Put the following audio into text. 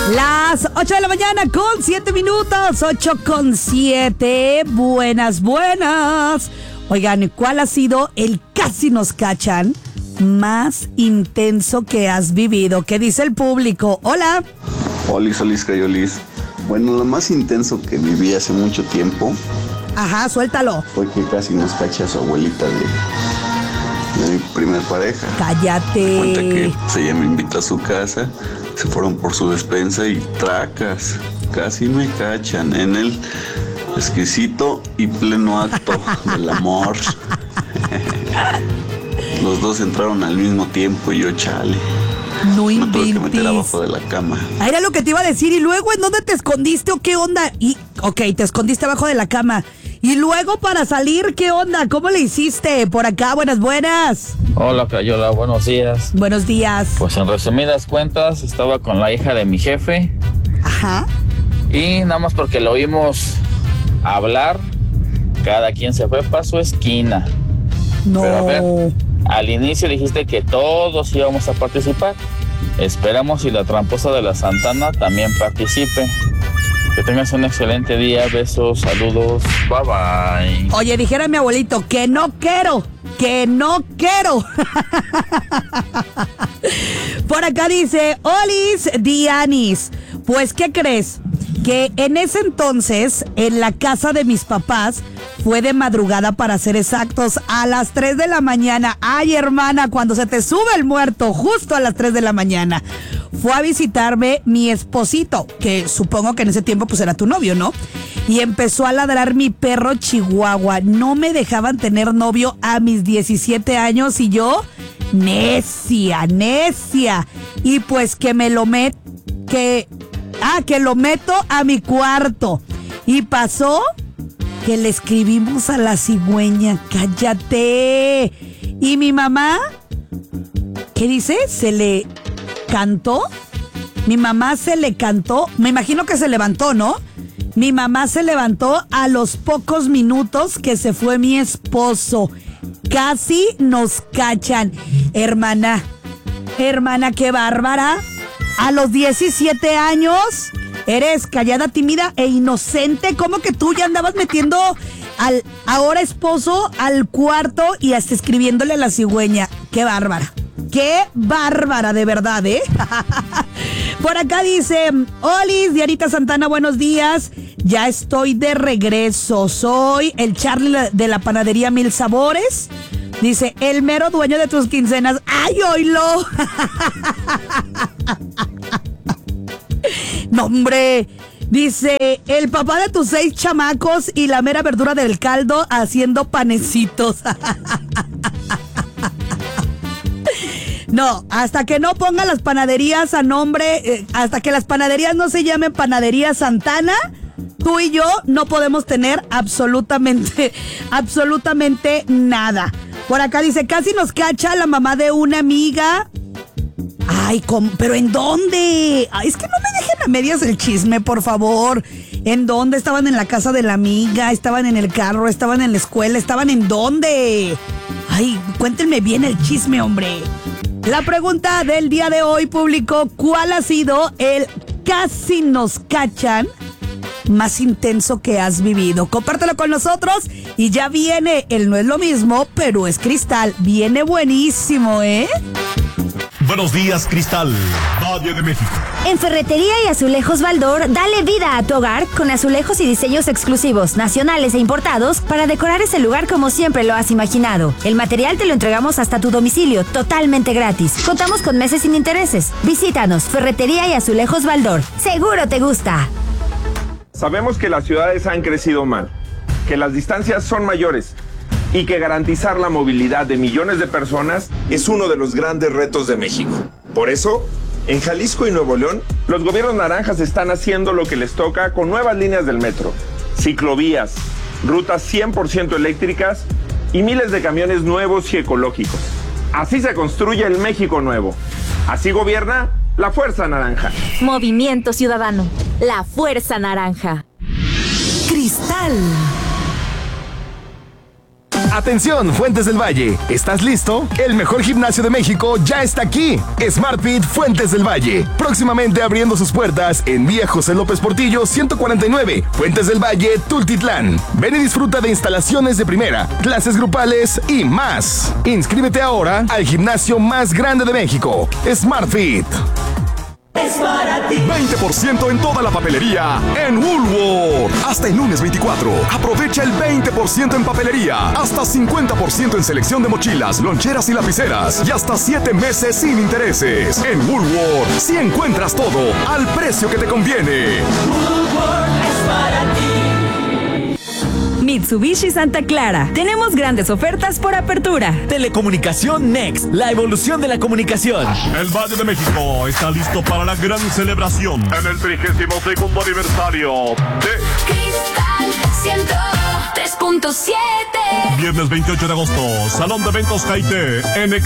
Las 8 de la mañana con 7 minutos, 8:07. Buenas. Oigan, ¿cuál ha sido el casi nos cachan más intenso que has vivido? ¿Qué dice el público? Hola. Olis, Cayolis. Bueno, lo más intenso que viví hace mucho tiempo. Ajá, suéltalo. Fue que casi nos cacha a su abuelita de mi primer pareja. Cállate. Me cuenta que ella me invitó a su casa, se fueron por su despensa y tracas. Casi me cachan en el exquisito y pleno acto del amor. Los dos entraron al mismo tiempo y yo, chale. No me tuve que inventes. meter abajo de la cama. Ah, era lo que te iba a decir. ¿Y luego en dónde te escondiste o qué onda? Ok, te escondiste abajo de la cama. Y luego para salir, ¿qué onda? ¿Cómo le hiciste? Por acá, buenas. Hola, Cayola, buenos días. Buenos días. Pues en resumidas cuentas, estaba con la hija de mi jefe. Ajá. Y nada más porque lo oímos hablar, cada quien se fue para su esquina. No. Pero a ver, al inicio dijiste que todos íbamos a participar. Esperamos y la tramposa de la Santana también participe. Que tengas un excelente día, besos, saludos, bye bye. Oye, dijera mi abuelito, que no quiero. Por acá dice, Olis Dianis, pues ¿qué crees? Que en ese entonces, en la casa de mis papás, fue de madrugada para ser exactos, a las 3 de la mañana. Ay, hermana, cuando se te sube el muerto, justo a las 3 de la mañana. Fue a visitarme mi esposito, que supongo que en ese tiempo pues era tu novio, ¿no? Y empezó a ladrar mi perro chihuahua. No me dejaban tener novio a mis 17 años y yo, necia. Y pues que lo meto a mi cuarto. Y pasó que le escribimos a la cigüeña. Cállate. Y mi mamá, ¿qué dice? Se le cantó. Mi mamá se le cantó. Me imagino que se levantó, ¿no? Mi mamá se levantó a los pocos minutos que se fue mi esposo. Casi nos cachan. Hermana, qué bárbara. A los 17 años eres callada, tímida e inocente. ¿Cómo que tú ya andabas metiendo al ahora esposo al cuarto y hasta escribiéndole a la cigüeña? Qué bárbara. Qué bárbara, de verdad, ¿eh? Por acá dice, Olis, Dianita Santana, buenos días. Ya estoy de regreso. Soy el Charlie de la panadería Mil Sabores. Dice, el mero dueño de tus quincenas. ¡Ay, oílo! No, hombre. Dice, el papá de tus 6 chamacos y la mera verdura del caldo haciendo panecitos. No, hasta que no ponga las panaderías a nombre, hasta que las panaderías no se llamen Panadería Santana, tú y yo no podemos tener absolutamente nada. Por acá dice, casi nos cacha la mamá de una amiga. Ay, ¿pero en dónde? Ay, es que no me dejen a medias el chisme, por favor. ¿En dónde? ¿Estaban en la casa de la amiga? ¿Estaban en el carro? ¿Estaban en la escuela? ¿Estaban en dónde? Ay, cuéntenme bien el chisme, hombre. La pregunta del día de hoy, público, ¿cuál ha sido el casi nos cachan más intenso que has vivido? Compártelo con nosotros y ya viene el no es lo mismo, pero es Cristal. Viene buenísimo, ¿eh? Buenos días, Cristal, Valle de México. En Ferretería y Azulejos Baldor, dale vida a tu hogar con azulejos y diseños exclusivos, nacionales e importados para decorar ese lugar como siempre lo has imaginado. El material te lo entregamos hasta tu domicilio, totalmente gratis. Contamos con meses sin intereses. Visítanos, Ferretería y Azulejos Baldor. Seguro te gusta. Sabemos que las ciudades han crecido mal, que las distancias son mayores y que garantizar la movilidad de millones de personas es uno de los grandes retos de México. Por eso, en Jalisco y Nuevo León, los gobiernos naranjas están haciendo lo que les toca con nuevas líneas del metro, ciclovías, rutas 100% eléctricas y miles de camiones nuevos y ecológicos. Así se construye el México nuevo. Así gobierna la Fuerza Naranja. Movimiento Ciudadano, la Fuerza Naranja. Cristal. Atención, Fuentes del Valle, ¿estás listo? El mejor gimnasio de México ya está aquí. SmartFit Fuentes del Valle, próximamente abriendo sus puertas en Vía José López Portillo 149, Fuentes del Valle, Tultitlán. Ven y disfruta de instalaciones de primera, clases grupales y más. Inscríbete ahora al gimnasio más grande de México, SmartFit. Es para ti. 20% en toda la papelería en Woolworth. Hasta el lunes 24. Aprovecha el 20% en papelería. Hasta 50% en selección de mochilas, loncheras y lapiceras. Y hasta 7 meses sin intereses. En Woolworth, si encuentras todo al precio que te conviene. Woolworth es para ti. Mitsubishi Santa Clara. Tenemos grandes ofertas por apertura. Telecomunicación Next, la evolución de la comunicación. El Valle de México está listo para la gran celebración en el 32º aniversario de Cristal 103.7. Viernes 28 de agosto, Salón de Eventos Jaité, en